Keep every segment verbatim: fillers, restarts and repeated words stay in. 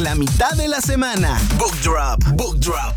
en la mitad de la semana. Book Drop, Book Drop.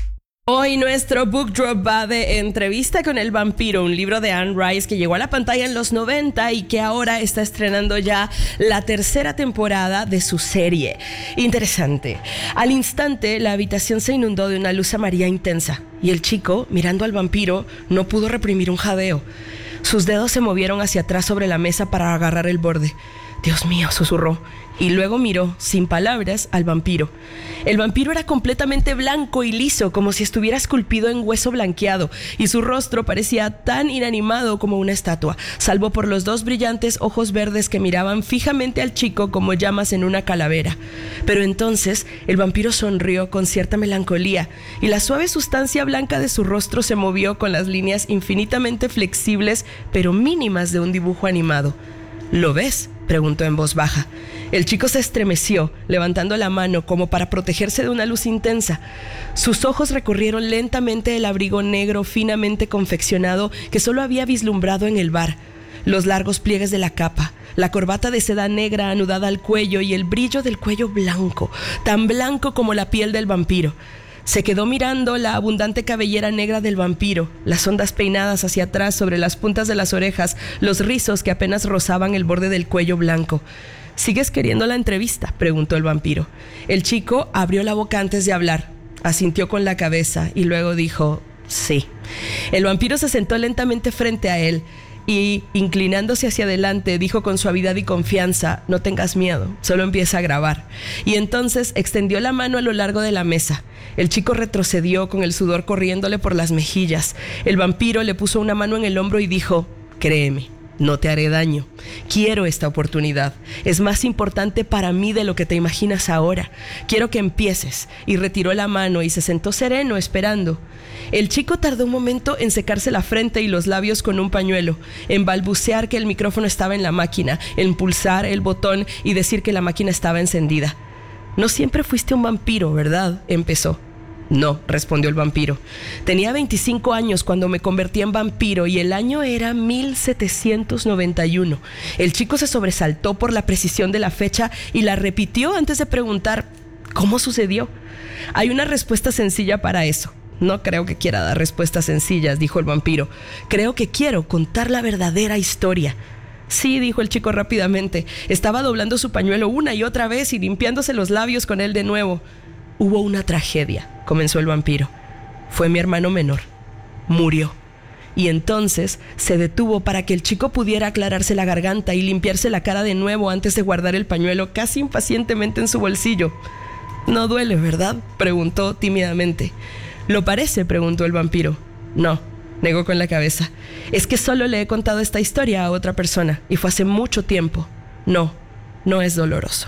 Hoy nuestro Book Drop va de Entrevista con el vampiro, un libro de Anne Rice que llegó a la pantalla en los noventa y que ahora está estrenando ya la tercera temporada de su serie. Interesante. Al instante, la habitación se inundó de una luz amarilla intensa y el chico, mirando al vampiro, no pudo reprimir un jadeo. Sus dedos se movieron hacia atrás sobre la mesa para agarrar el borde. «Dios mío», susurró, y luego miró, sin palabras, al vampiro. El vampiro era completamente blanco y liso, como si estuviera esculpido en hueso blanqueado, y su rostro parecía tan inanimado como una estatua, salvo por los dos brillantes ojos verdes que miraban fijamente al chico como llamas en una calavera. Pero entonces el vampiro sonrió con cierta melancolía, y la suave sustancia blanca de su rostro se movió con las líneas infinitamente flexibles, pero mínimas de un dibujo animado. «¿Lo ves?», preguntó en voz baja. El chico se estremeció, levantando la mano como para protegerse de una luz intensa. Sus ojos recorrieron lentamente el abrigo negro finamente confeccionado que solo había vislumbrado en el bar, los largos pliegues de la capa, la corbata de seda negra anudada al cuello y el brillo del cuello blanco, tan blanco como la piel del vampiro. Se quedó mirando la abundante cabellera negra del vampiro, las ondas peinadas hacia atrás sobre las puntas de las orejas, los rizos que apenas rozaban el borde del cuello blanco. «¿Sigues queriendo la entrevista?», preguntó el vampiro. El chico abrió la boca antes de hablar, asintió con la cabeza y luego dijo «sí». El vampiro se sentó lentamente frente a él y, inclinándose hacia adelante, dijo con suavidad y confianza: «No tengas miedo, solo empieza a grabar». Y entonces extendió la mano a lo largo de la mesa. El chico retrocedió con el sudor corriéndole por las mejillas. El vampiro le puso una mano en el hombro y dijo: «Créeme, no te haré daño. Quiero esta oportunidad. Es más importante para mí de lo que te imaginas ahora. Quiero que empieces». Y retiró la mano y se sentó sereno, esperando. El chico tardó un momento en secarse la frente y los labios con un pañuelo, en balbucear que el micrófono estaba en la máquina, en pulsar el botón y decir que la máquina estaba encendida. «No siempre fuiste un vampiro, ¿verdad?», empezó. «No», respondió el vampiro. «Tenía veinticinco años cuando me convertí en vampiro y el año era mil setecientos noventa y uno. El chico se sobresaltó por la precisión de la fecha y la repitió antes de preguntar: «¿Cómo sucedió?». «Hay una respuesta sencilla para eso». «No creo que quiera dar respuestas sencillas», dijo el vampiro. «Creo que quiero contar la verdadera historia». «Sí», dijo el chico rápidamente. Estaba doblando su pañuelo una y otra vez y limpiándose los labios con él de nuevo. «Hubo una tragedia», comenzó el vampiro. «Fue mi hermano menor. Murió». Y entonces se detuvo para que el chico pudiera aclararse la garganta y limpiarse la cara de nuevo antes de guardar el pañuelo casi impacientemente en su bolsillo. «No duele, ¿verdad?», preguntó tímidamente. «¿Lo parece?», preguntó el vampiro. «No», negó con la cabeza. «Es que solo le he contado esta historia a otra persona y fue hace mucho tiempo. No, no es doloroso».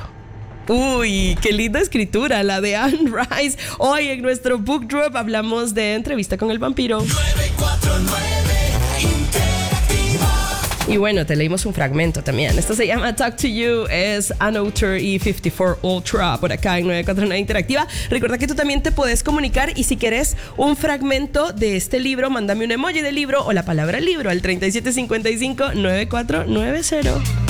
Uy, qué linda escritura, la de Anne Rice. Hoy en nuestro Book Drop hablamos de Entrevista con el vampiro. nueve cuatro nueve Interactiva. Y bueno, te leímos un fragmento también. Esto se llama Talk to You, es An Author y cincuenta y cuatro Ultra por acá en nueve cuatro nueve Interactiva. Recuerda que tú también te puedes comunicar y si quieres un fragmento de este libro, mándame un emoji del libro o la palabra libro al treinta y siete cincuenta y cinco noventa y cuatro noventa.